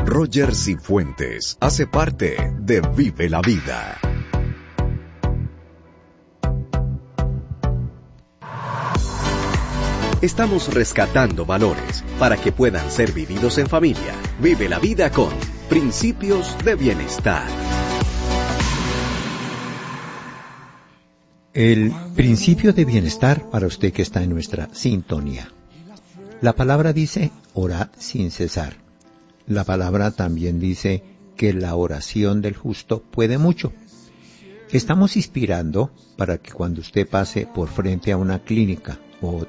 Roger Cifuentes hace parte de Vive la Vida. Estamos rescatando valores para que puedan ser vividos en familia. Vive la vida con Principios de Bienestar. El principio de bienestar para usted que está en nuestra sintonía. La palabra dice, orad sin cesar. La palabra también dice que la oración del justo puede mucho. Estamos inspirando para que cuando usted pase por frente a una clínica o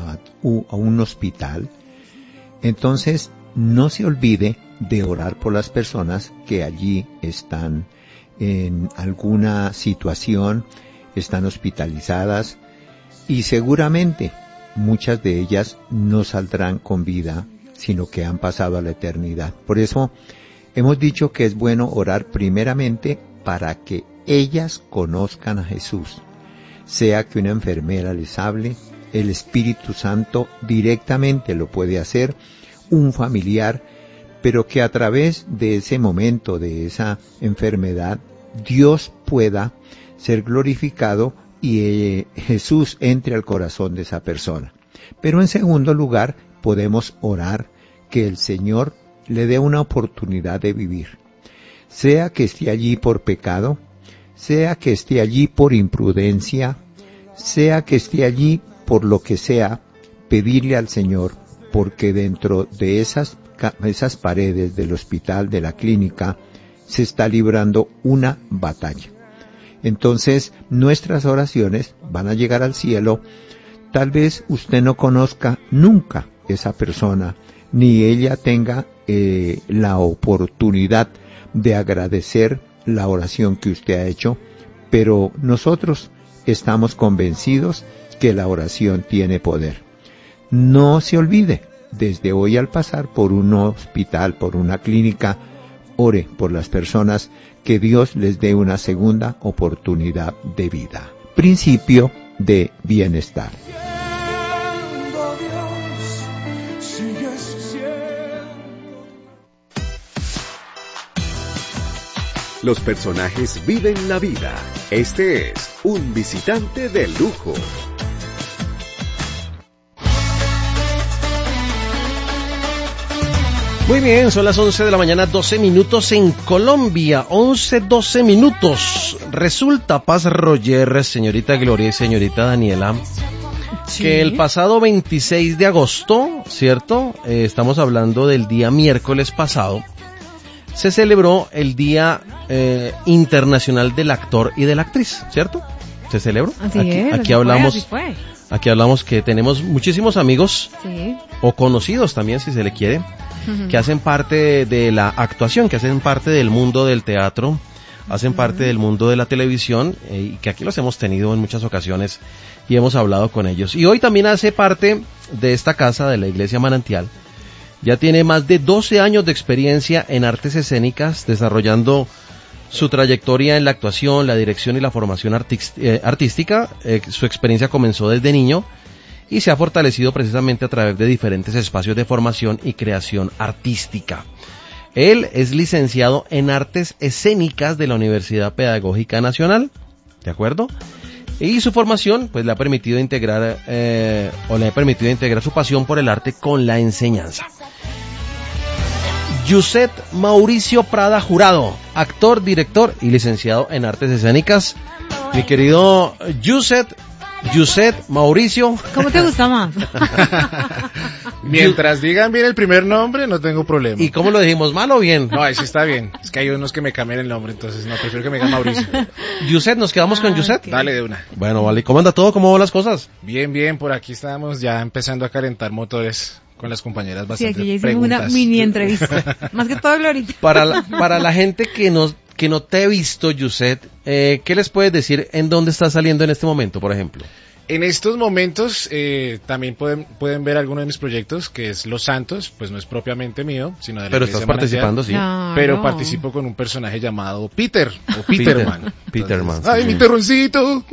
a un hospital, entonces no se olvide de orar por las personas que allí están en alguna situación, están hospitalizadas y seguramente muchas de ellas no saldrán con vida, sino que han pasado a la eternidad. Por eso hemos dicho que es bueno orar primeramente para que ellas conozcan a Jesús. Sea que una enfermera les hable, el Espíritu Santo directamente lo puede hacer, un familiar, pero que a través de ese momento, de esa enfermedad, Dios pueda ser glorificado y Jesús entre al corazón de esa persona. Pero en segundo lugar, podemos orar que el Señor le dé una oportunidad de vivir. Sea que esté allí por pecado, sea que esté allí por imprudencia, sea que esté allí por lo que sea, pedirle al Señor, porque dentro de esas paredes del hospital, de la clínica, se está librando una batalla. Entonces, nuestras oraciones van a llegar al cielo. Tal vez usted no conozca nunca esa persona, ni ella tenga la oportunidad de agradecer la oración que usted ha hecho, pero nosotros estamos convencidos que la oración tiene poder. No se olvide, desde hoy al pasar por un hospital, por una clínica, ore por las personas, que Dios les dé una segunda oportunidad de vida. Principio de bienestar. Los personajes viven la vida. Este es un visitante de lujo. Muy bien, son las 11 de la mañana, 12 minutos en Colombia, 12 minutos. Resulta, Paz Roger, señorita Gloria y señorita Daniela, sí, que el pasado 26 de agosto, ¿cierto? Estamos hablando del día miércoles pasado, se celebró el Día Internacional del Actor y de la Actriz, ¿cierto? ¿Se celebró? Aquí hablamos que tenemos muchísimos amigos, sí, o conocidos también, si se le quiere, que hacen parte de la actuación, que hacen parte del mundo del teatro, hacen parte del mundo de la televisión, y que aquí los hemos tenido en muchas ocasiones y hemos hablado con ellos. Y hoy también hace parte de esta casa, de la Iglesia Manantial. Ya tiene más de 12 años de experiencia en artes escénicas, desarrollando su trayectoria en la actuación, la dirección y la formación artística. Su experiencia comenzó desde niño y se ha fortalecido precisamente a través de diferentes espacios de formación y creación artística. Él es licenciado en Artes Escénicas de la Universidad Pedagógica Nacional, ¿de acuerdo? Y su formación pues le ha permitido integrar su pasión por el arte con la enseñanza. Yuset Mauricio Prada Jurado, actor, director y licenciado en Artes Escénicas. Mi querido Yuset Mauricio. ¿Cómo te gusta más? Mientras digan bien el primer nombre, no tengo problema. ¿Y cómo lo dijimos, mal o bien? No, ahí sí está bien. Es que hay unos que me cambian el nombre, entonces no, prefiero que me digan Mauricio. Yuset, ¿nos quedamos con Yuset? Okay. Dale de una. Bueno, vale. ¿Cómo anda todo? ¿Cómo van las cosas? Bien, por aquí estamos ya empezando a calentar motores con las compañeras bastante. Sí, aquí ya hicimos preguntas. una mini entrevista. Más que todo, Glorita. Para la gente que no te he visto, Yuset, ¿qué les puedes decir en dónde estás saliendo en este momento, por ejemplo? En estos momentos también pueden ver alguno de mis proyectos, que es Los Santos, pues no es propiamente mío, sino de la Pero Iglesia estás participando, sí. Claro. Pero participo con un personaje llamado Peter, o Peterman. Peterman. Entonces, ¡ay, mi terroncito!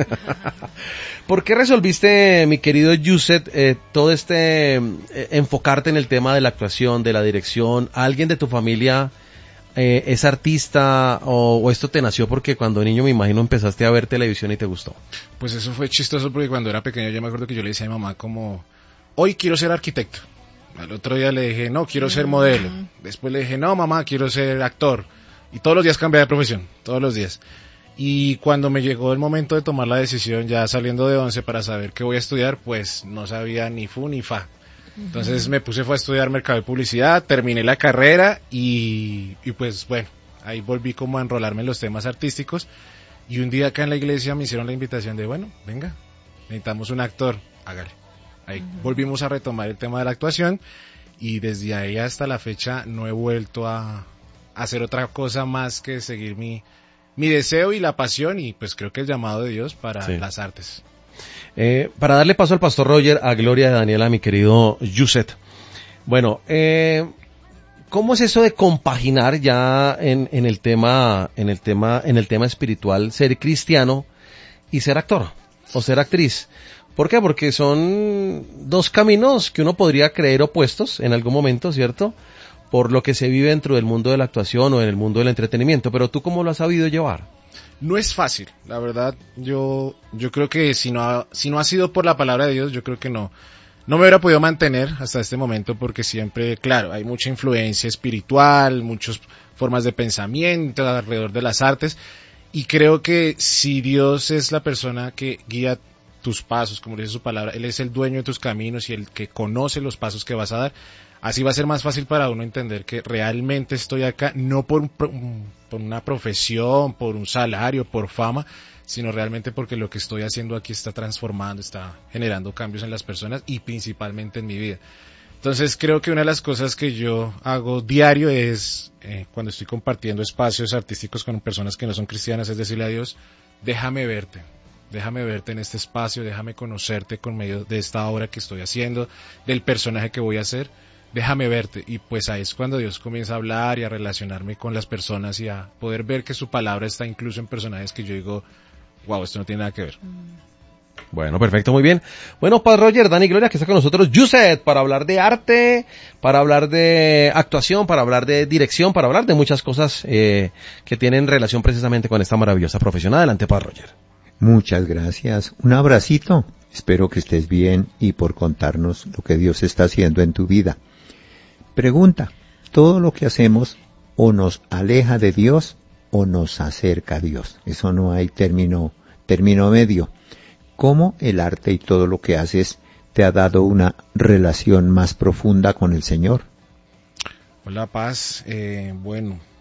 ¿Por qué resolviste, mi querido Yuset, todo enfocarte en el tema de la actuación, de la dirección? ¿Alguien de tu familia es artista o esto te nació porque cuando niño me imagino empezaste a ver televisión y te gustó? Pues eso fue chistoso porque cuando era pequeño yo me acuerdo que yo le decía a mi mamá como, hoy quiero ser arquitecto. Al otro día le dije, no, quiero ser modelo. Después le dije, no, mamá, quiero ser actor. Y todos los días cambié de profesión, todos los días. Y cuando me llegó el momento de tomar la decisión, ya saliendo de 11 para saber qué voy a estudiar, pues no sabía ni fu ni fa. Entonces me fue a estudiar mercado y publicidad, terminé la carrera y pues bueno, ahí volví como a enrolarme en los temas artísticos. Y un día acá en la iglesia me hicieron la invitación de, bueno, venga, necesitamos un actor, hágale. Ahí volvimos a retomar el tema de la actuación y desde ahí hasta la fecha no he vuelto a hacer otra cosa más que seguir mi deseo y la pasión y pues creo que el llamado de Dios para las artes. Para darle paso al pastor Roger, a Gloria de Daniela, mi querido Yuset. Bueno, ¿cómo es eso de compaginar ya en el tema espiritual, ser cristiano y ser actor o ser actriz? ¿Por qué? Porque son dos caminos que uno podría creer opuestos en algún momento, ¿cierto? Por lo que se vive dentro del mundo de la actuación o en el mundo del entretenimiento. Pero ¿tú cómo lo has sabido llevar? No es fácil, la verdad. Yo creo que si no ha sido por la palabra de Dios, yo creo que no me hubiera podido mantener hasta este momento porque siempre, claro, hay mucha influencia espiritual, muchas formas de pensamiento alrededor de las artes y creo que si Dios es la persona que guía tus pasos, como dice su palabra, Él es el dueño de tus caminos y el que conoce los pasos que vas a dar. Así va a ser más fácil para uno entender que realmente estoy acá, no por una profesión, por un salario, por fama, sino realmente porque lo que estoy haciendo aquí está transformando, está generando cambios en las personas y principalmente en mi vida. Entonces creo que una de las cosas que yo hago diario es, cuando estoy compartiendo espacios artísticos con personas que no son cristianas, es decirle a Dios, déjame verte en este espacio, déjame conocerte con medio de esta obra que estoy haciendo, del personaje que voy a hacer, déjame verte. Y pues ahí es cuando Dios comienza a hablar y a relacionarme con las personas y a poder ver que su palabra está incluso en personajes que yo digo, wow, esto no tiene nada que ver. Bueno, perfecto, muy bien. Bueno, Padre Roger, Dani Gloria, que está con nosotros, Yuset, para hablar de arte, para hablar de actuación, para hablar de dirección, para hablar de muchas cosas que tienen relación precisamente con esta maravillosa profesión. Adelante, Padre Roger. Muchas gracias. Un abracito. Espero que estés bien y por contarnos lo que Dios está haciendo en tu vida. Pregunta, ¿todo lo que hacemos o nos aleja de Dios o nos acerca a Dios? Eso no hay término medio. ¿Cómo el arte y todo lo que haces te ha dado una relación más profunda con el Señor? Hola, Paz. Bueno,